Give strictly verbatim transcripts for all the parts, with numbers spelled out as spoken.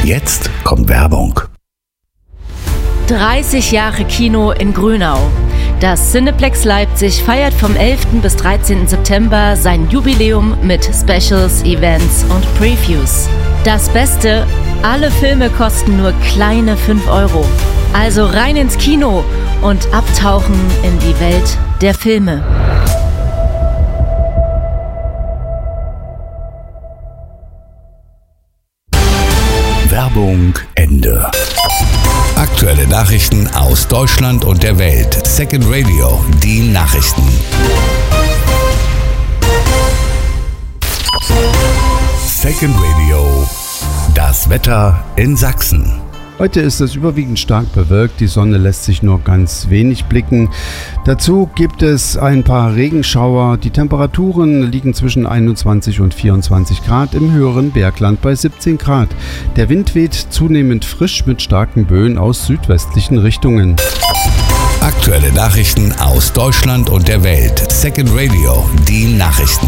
Jetzt kommt Werbung. dreißig Jahre Kino in Grünau. Das Cineplex Leipzig feiert vom elften bis dreizehnten September sein Jubiläum mit Specials, Events und Previews. Das Beste, alle Filme kosten nur kleine fünf Euro. Also rein ins Kino und abtauchen in die Welt der Filme. Werbung Ende. Aktuelle Nachrichten aus Deutschland und der Welt. Second Radio, die Nachrichten. Second Radio, das Wetter in Sachsen. Heute ist es überwiegend stark bewölkt, die Sonne lässt sich nur ganz wenig blicken. Dazu gibt es ein paar Regenschauer. Die Temperaturen liegen zwischen einundzwanzig und vierundzwanzig Grad, im höheren Bergland bei siebzehn Grad. Der Wind weht zunehmend frisch mit starken Böen aus südwestlichen Richtungen. Aktuelle Nachrichten aus Deutschland und der Welt. Second Radio, die Nachrichten.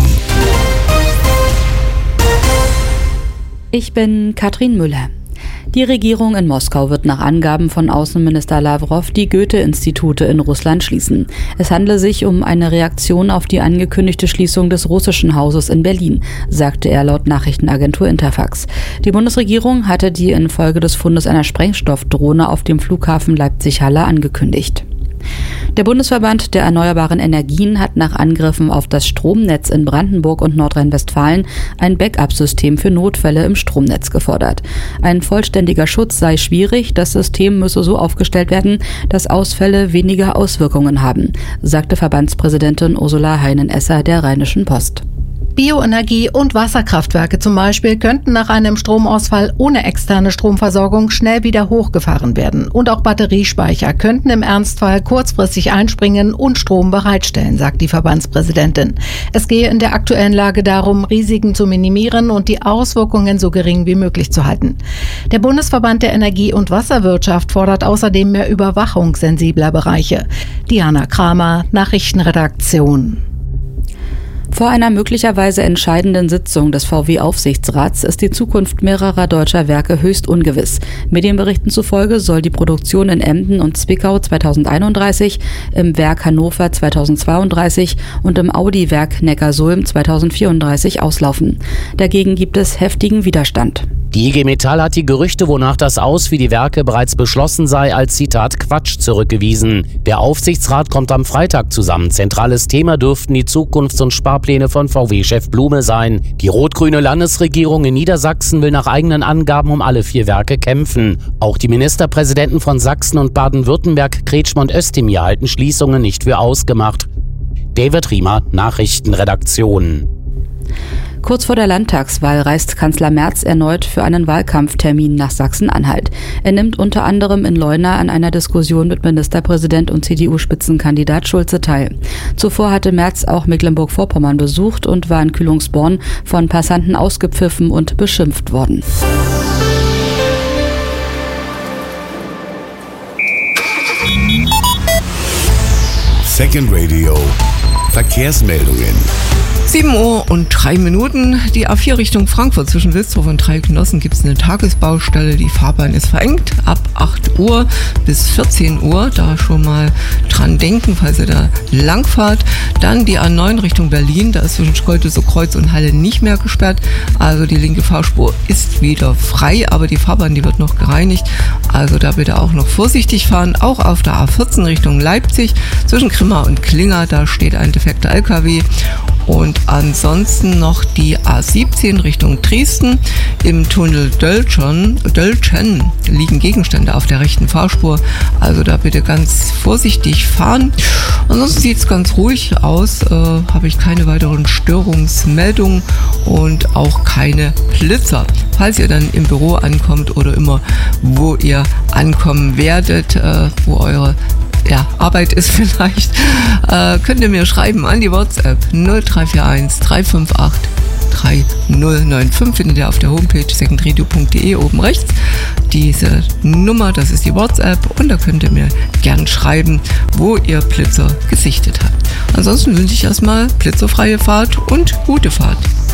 Ich bin Katrin Müller. Die Regierung in Moskau wird nach Angaben von Außenminister Lavrov die Goethe-Institute in Russland schließen. Es handle sich um eine Reaktion auf die angekündigte Schließung des russischen Hauses in Berlin, sagte er laut Nachrichtenagentur Interfax. Die Bundesregierung hatte die infolge des Fundes einer Sprengstoffdrohne auf dem Flughafen Leipzig-Halle angekündigt. Der Bundesverband der Erneuerbaren Energien hat nach Angriffen auf das Stromnetz in Brandenburg und Nordrhein-Westfalen ein Backup-System für Notfälle im Stromnetz gefordert. Ein vollständiger Schutz sei schwierig, das System müsse so aufgestellt werden, dass Ausfälle weniger Auswirkungen haben, sagte Verbandspräsidentin Ursula Heinen-Esser der Rheinischen Post. Bioenergie und Wasserkraftwerke zum Beispiel könnten nach einem Stromausfall ohne externe Stromversorgung schnell wieder hochgefahren werden. Und auch Batteriespeicher könnten im Ernstfall kurzfristig einspringen und Strom bereitstellen, sagt die Verbandspräsidentin. Es gehe in der aktuellen Lage darum, Risiken zu minimieren und die Auswirkungen so gering wie möglich zu halten. Der Bundesverband der Energie- und Wasserwirtschaft fordert außerdem mehr Überwachung sensibler Bereiche. Diana Kramer, Nachrichtenredaktion. Vor einer möglicherweise entscheidenden Sitzung des V W-Aufsichtsrats ist die Zukunft mehrerer deutscher Werke höchst ungewiss. Medienberichten zufolge soll die Produktion in Emden und Zwickau zweitausendeinunddreißig, im Werk Hannover zweitausendzweiunddreißig und im Audi-Werk Neckarsulm zweitausendvierunddreißig auslaufen. Dagegen gibt es heftigen Widerstand. Die I G Metall hat die Gerüchte, wonach das Aus wie die Werke bereits beschlossen sei, als Zitat Quatsch zurückgewiesen. Der Aufsichtsrat kommt am Freitag zusammen. Zentrales Thema dürften die Zukunfts- und Sparpläne von V W-Chef Blume sein. Die rot-grüne Landesregierung in Niedersachsen will nach eigenen Angaben um alle vier Werke kämpfen. Auch die Ministerpräsidenten von Sachsen und Baden-Württemberg, Kretschmer und Özdemir, halten Schließungen nicht für ausgemacht. David Riemer, Nachrichtenredaktion. Kurz vor der Landtagswahl reist Kanzler Merz erneut für einen Wahlkampftermin nach Sachsen-Anhalt. Er nimmt unter anderem in Leuna an einer Diskussion mit Ministerpräsident und C D U-Spitzenkandidat Schulze teil. Zuvor hatte Merz auch Mecklenburg-Vorpommern besucht und war in Kühlungsborn von Passanten ausgepfiffen und beschimpft worden. Second Radio, Verkehrsmeldungen. sieben Uhr und drei Minuten. Die A vier Richtung Frankfurt zwischen Wilsdorf und Dreiecknossen gibt es eine Tagesbaustelle. Die Fahrbahn ist verengt ab acht Uhr bis vierzehn Uhr. Da schon mal dran denken, falls ihr da langfahrt. Dann die A neun Richtung Berlin. Da ist zwischen Schkeuditzer-Kreuz und Halle nicht mehr gesperrt. Also die linke Fahrspur ist wieder frei, aber die Fahrbahn, die wird noch gereinigt. Also da bitte auch noch vorsichtig fahren. Auch auf der A vierzehn Richtung Leipzig zwischen Grimma und Klinger. Da steht ein defekter L K W. Und ansonsten noch die A siebzehn Richtung Dresden. Im Tunnel Dölchen, Dölchen liegen Gegenstände auf der rechten Fahrspur. Also da bitte ganz vorsichtig fahren. Ansonsten sieht es ganz ruhig aus. Äh, habe ich keine weiteren Störungsmeldungen und auch keine Blitzer. Falls ihr dann im Büro ankommt oder immer, wo ihr ankommen werdet, äh, wo eure ja, Arbeit ist vielleicht, äh, könnt ihr mir schreiben an die WhatsApp null drei vier eins drei fünf acht drei null neun fünf, findet ihr auf der Homepage second radio punkt de oben rechts. Diese Nummer, das ist die WhatsApp und da könnt ihr mir gern schreiben, wo ihr Blitzer gesichtet habt. Ansonsten wünsche ich erstmal blitzerfreie Fahrt und gute Fahrt.